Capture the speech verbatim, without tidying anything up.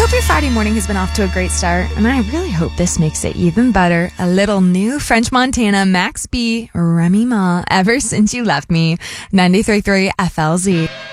hope your Friday morning has been off to a great start, and I really hope this makes it even better. A little new French Montana, Max B, Remy Ma, Ever Since You Left Me, ninety-three point three F L Z.